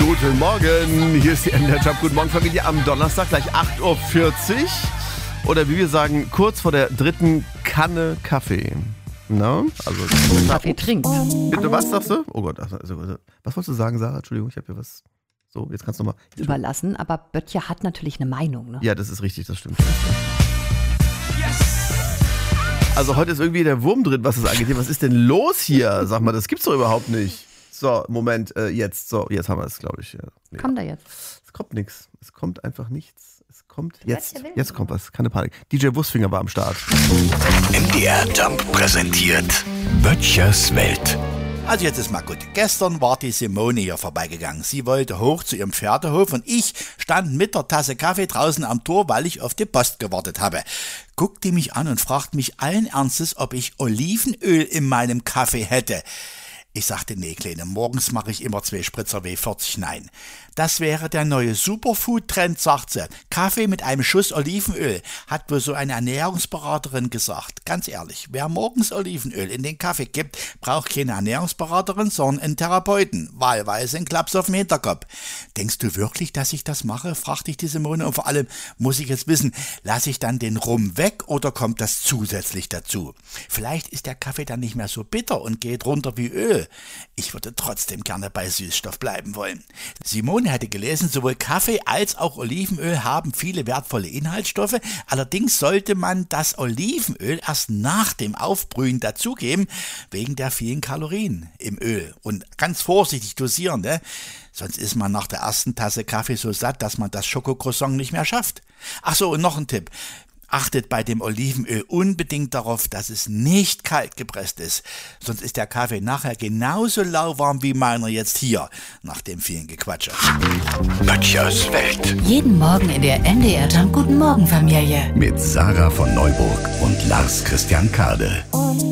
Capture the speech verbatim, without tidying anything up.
Guten Morgen, hier ist die N D R Job. Guten Morgen Familie am Donnerstag, gleich acht Uhr vierzig. Oder wie wir sagen, kurz vor der dritten Kanne Kaffee. Na? Also Kaffee trinkt. Bitte, was sagst du? Oh Gott, also, was wolltest du sagen, Sarah? Entschuldigung, ich habe hier was. So, jetzt kannst du nochmal. Überlassen, aber Böttcher hat natürlich eine Meinung. Ne? Ja, das ist richtig, das stimmt. Also heute ist irgendwie der Wurm drin, was es angeht. Was ist denn los hier? Sag mal, das gibt's doch überhaupt nicht. So, Moment, äh, jetzt. So, jetzt haben wir es, glaube ich. Ja. Nee. Kommt da jetzt? Es kommt nichts. Es kommt einfach nichts. Es kommt jetzt. Jetzt kommt was. Keine Panik. D J Wurstfinger war am Start. N D R Jump präsentiert Böttchers Welt. Also jetzt ist mal gut. Gestern war die Simone hier vorbeigegangen. Sie wollte hoch zu ihrem Pferdehof und ich stand mit der Tasse Kaffee draußen am Tor, weil ich auf die Post gewartet habe. Guckt die mich an und fragt mich allen Ernstes, ob ich Olivenöl in meinem Kaffee hätte. Ich sagte, nee, Kleine, morgens mache ich immer zwei Spritzer W vierzig. Nein, das wäre der neue Superfood-Trend, sagt sie. Kaffee mit einem Schuss Olivenöl, hat wohl so eine Ernährungsberaterin gesagt. Ganz ehrlich, wer morgens Olivenöl in den Kaffee gibt, braucht keine Ernährungsberaterin, sondern einen Therapeuten. Wahlweise einen Klaps auf den Hinterkopf. Denkst du wirklich, dass ich das mache, fragte ich die Simone. Und vor allem muss ich jetzt wissen, lasse ich dann den Rum weg oder kommt das zusätzlich dazu? Vielleicht ist der Kaffee dann nicht mehr so bitter und geht runter wie Öl. Ich würde trotzdem gerne bei Süßstoff bleiben wollen. Simone hatte gelesen, sowohl Kaffee als auch Olivenöl haben viele wertvolle Inhaltsstoffe. Allerdings sollte man das Olivenöl erst nach dem Aufbrühen dazugeben, wegen der vielen Kalorien im Öl. Und ganz vorsichtig dosieren, ne? Sonst ist man nach der ersten Tasse Kaffee so satt, dass man das Schokocroissant nicht mehr schafft. Ach so, und noch ein Tipp. Achtet bei dem Olivenöl unbedingt darauf, dass es nicht kalt gepresst ist. Sonst ist der Kaffee nachher genauso lauwarm wie meiner jetzt hier, nach dem vielen Gequatsche. Böttchers Welt. Jeden Morgen in der N D R Jump Guten Morgen Familie. Mit Sarah von Neuburg und Lars Christian Kade.